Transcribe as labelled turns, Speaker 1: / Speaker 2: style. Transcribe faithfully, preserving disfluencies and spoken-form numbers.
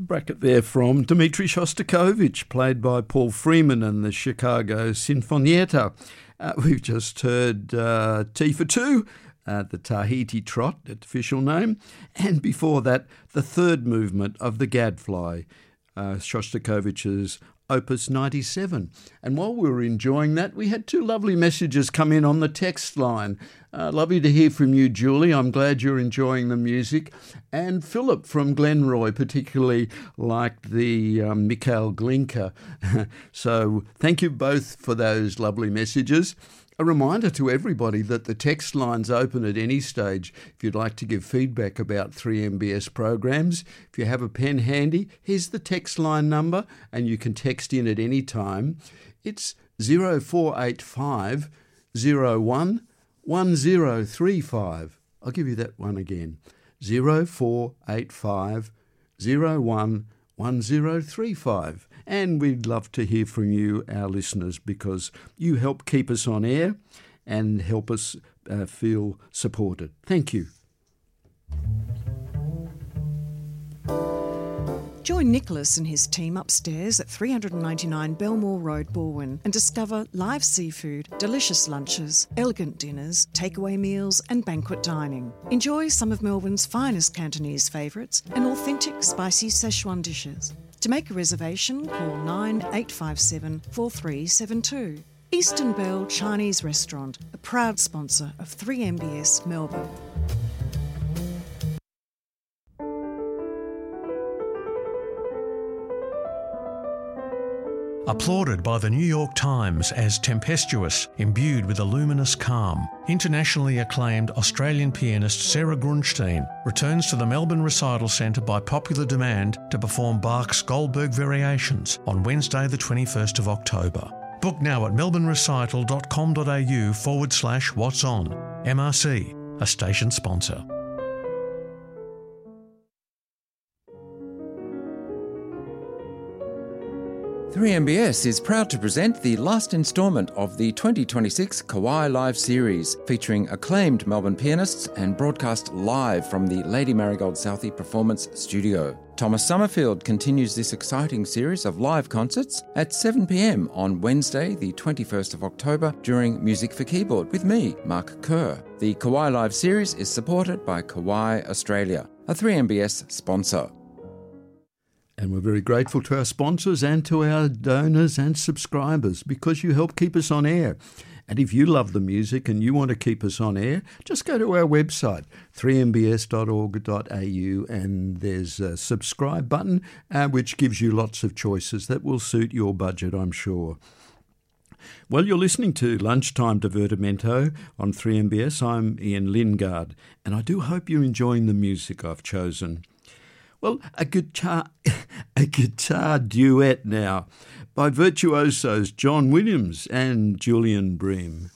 Speaker 1: bracket there from Dmitri Shostakovich, played by Paul Freeman and the Chicago Sinfonietta. Uh, we've just heard uh, T for Two, uh, the Tahiti Trot, its official name, and before that, the third movement of the Gadfly, uh, Shostakovich's Opus ninety-seven. And while we were enjoying that, we had two lovely messages come in on the text line. Uh, lovely to hear from you, Julie. I'm glad you're enjoying the music. And Philip from Glenroy particularly liked the um, Mikhail Glinka. So thank you both for those lovely messages. A reminder to everybody that the text line's open at any stage if you'd like to give feedback about three M B S programs. If you have a pen handy, here's the text line number and you can text in at any time. It's zero four eight five zero one one zero three five. I'll give you that one again. zero four eight five zero one one zero three five. And we'd love to hear from you, our listeners, because you help keep us on air and help us uh, feel supported. Thank you.
Speaker 2: Join Nicholas and his team upstairs at three ninety-nine Belmore Road, Balwyn, and discover live seafood, delicious lunches, elegant dinners, takeaway meals and banquet dining. Enjoy some of Melbourne's finest Cantonese favourites and authentic spicy Szechuan dishes. To make a reservation, call nine eight five seven four three seven two. Eastern Bell Chinese Restaurant, a proud sponsor of three M B S Melbourne.
Speaker 3: Applauded by the New York Times as tempestuous, imbued with a luminous calm, internationally acclaimed Australian pianist Sarah Grunstein returns to the Melbourne Recital Centre by popular demand to perform Bach's Goldberg Variations on Wednesday the twenty-first of October. Book now at melbournerecital.com.au forward slash what's on. M R C, a station sponsor.
Speaker 4: three M B S is proud to present the last instalment of the twenty twenty-six Kauai Live series, featuring acclaimed Melbourne pianists and broadcast live from the Lady Marigold Southey Performance Studio. Thomas Summerfield continues this exciting series of live concerts at seven p m on Wednesday, the twenty-first of October, during Music for Keyboard with me, Mark Kerr. The Kauai Live series is supported by Kauai Australia, a three M B S sponsor.
Speaker 1: And we're very grateful to our sponsors and to our donors and subscribers because you help keep us on air. And if you love the music and you want to keep us on air, just go to our website, three m b s dot org dot a u, and there's a subscribe button, uh, which gives you lots of choices that will suit your budget, I'm sure. Well, you're listening to Lunchtime Divertimento on three M B S. I'm Ian Lingard, and I do hope you're enjoying the music I've chosen. Well, a guitar, a guitar duet now by virtuosos John Williams and Julian Bream.